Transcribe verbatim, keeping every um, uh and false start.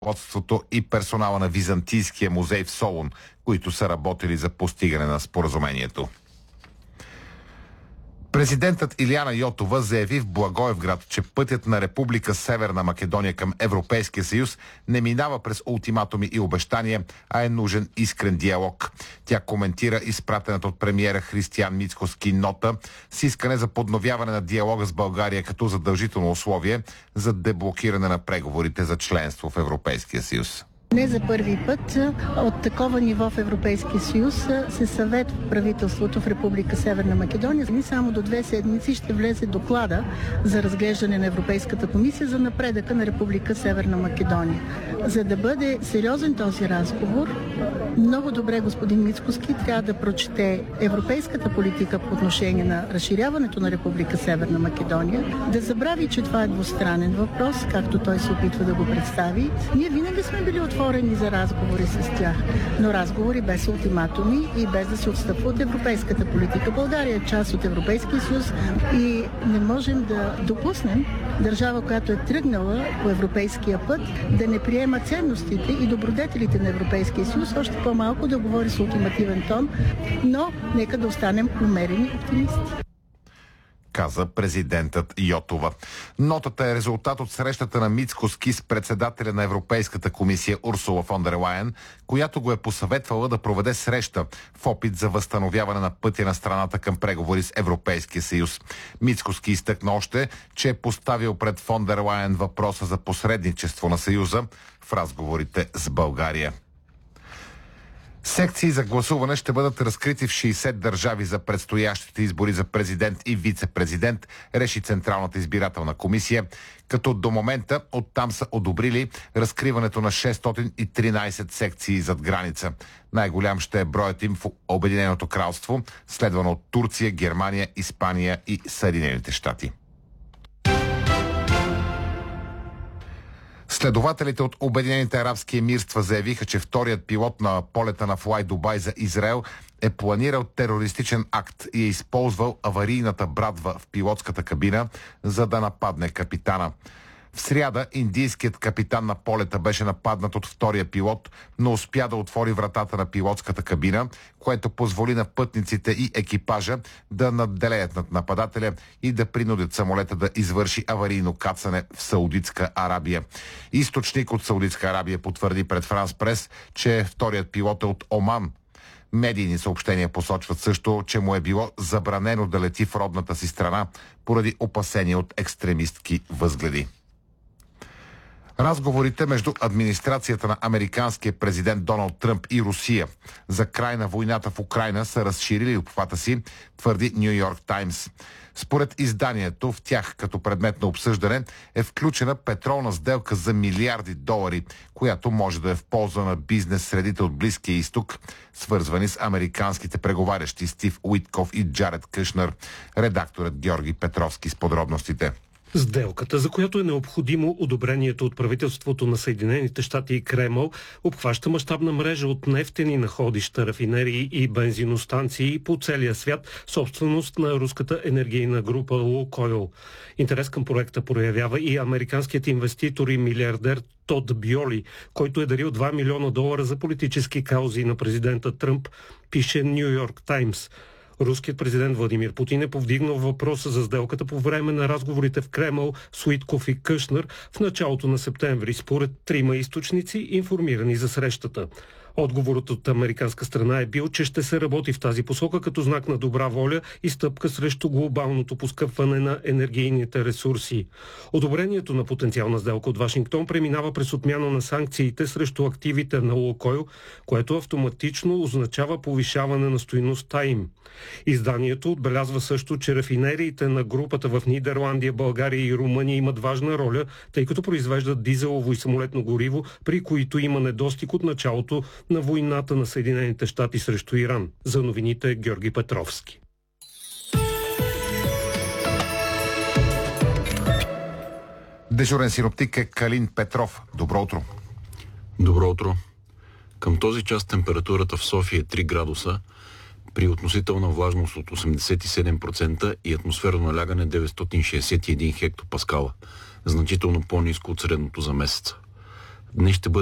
ръководството и персонала на Византийския музей в Солун, които са работили за постигане на споразумението. Президентът Илияна Йотова заяви в Благоевград, че пътят на Република Северна Македония към Европейския съюз не минава през ултиматуми и обещания, а е нужен искрен диалог. Тя коментира изпратената от премиера Християн Мицкоски нота с искане за подновяване на диалога с България като задължително условие за деблокиране на преговорите за членство в Европейския съюз. Не за първи път от такова ниво в Европейския съюз се съветва правителството в Република Северна Македония. Не само до две седмици ще влезе доклада за разглеждане на Европейската комисия за напредъка на Република Северна Македония. За да бъде сериозен този разговор, много добре господин Мицкоски трябва да прочете европейската политика по отношение на разширяването на Република Северна Македония, да забрави, че това е двустранен въпрос, както той се опитва да го представи. Ние винаги сме били отворени за разговори с тях, но разговори без ултиматуми и без да се отстъпва от европейската политика. България е част от Европейския съюз и не можем да допуснем държава, която е тръгнала по европейския път, да не приема ценностите и добродетелите на Европейския съюз, още по-малко да говори с ултимативен тон, но нека да останем умерени оптимисти, каза президентът Йотова. Нотата е резултат от срещата на Мицкоски с председателя на Европейската комисия Урсула фон дер Лайен, която го е посъветвала да проведе среща в опит за възстановяване на пътя на страната към преговори с Европейския съюз. Мицкоски изтъкна още, че е поставил пред фон дер Лайен въпроса за посредничество на съюза в разговорите с България. Секции за гласуване ще бъдат разкрити в шейсет държави за предстоящите избори за президент и вице-президент, реши Централната избирателна комисия, като до момента оттам са одобрили разкриването на шестстотин и тринайсет секции зад граница. Най-голям ще е броят им в Обединеното кралство, следвано от Турция, Германия, Испания и Съединените щати. Следователите от Обединените арабски емирства заявиха, че вторият пилот на полета на Флай Дубай за Израел е планирал терористичен акт и е използвал аварийната брадва в пилотската кабина, за да нападне капитана. В сряда индийският капитан на полета беше нападнат от втория пилот, но успя да отвори вратата на пилотската кабина, което позволи на пътниците и екипажа да надделеят над нападателя и да принудят самолета да извърши аварийно кацане в Саудитска Арабия. Източник от Саудитска Арабия потвърди пред Франс Прес, че вторият пилот е от Оман. Медийни съобщения посочват също, че му е било забранено да лети в родната си страна поради опасения от екстремистки възгледи. Разговорите между администрацията на американския президент Доналд Тръмп и Русия за край на войната в Украйна са разширили обхвата си, твърди Ню Йорк Таймс. Според изданието, в тях като предмет на обсъждане е включена петролна сделка за милиарди долари, която може да е в полза на бизнес средите от Близкия изток, свързвани с американските преговарящи Стив Уитков и Джаред Кушнер. Редакторът Георги Петровски с подробностите. Сделката, за която е необходимо одобрението от правителството на Съединените щати и Кремъл, обхваща мащабна мрежа от нефтени находища, рафинерии и бензиностанции по целия свят, собственост на руската енергийна група Лукойл. Интерес към проекта проявява и американският инвеститор и милиардер Тод Бьоли, който е дарил два милиона долара за политически каузи на президента Тръмп, пише Ню Йорк Таймс. Руският президент Владимир Путин е повдигнал въпроса за сделката по време на разговорите в Кремъл с Уитков и Кушнер в началото на септември, според трима източници, информирани за срещата. Отговорът от американска страна е бил, че ще се работи в тази посока като знак на добра воля и стъпка срещу глобалното поскъпване на енергийните ресурси. Одобрението на потенциална сделка от Вашингтон преминава през отмяна на санкциите срещу активите на Лукойл, което автоматично означава повишаване на стойността им. Изданието отбелязва също, че рафинериите на групата в Нидерландия, България и Румъния имат важна роля, тъй като произвеждат дизелово и самолетно гориво, при които има недостиг от началото на войната на Съединените щати срещу Иран. За новините Георги Петровски. Дежурен синоптик е Калин Петров. Добро утро. Добро утро. Към този час температурата в София е три градуса, при относителна влажност от осемдесет и седем процента и атмосферно налягане деветстотин шейсет и един хектопаскала, значително по-ниско от средното за месеца. Днес ще бъде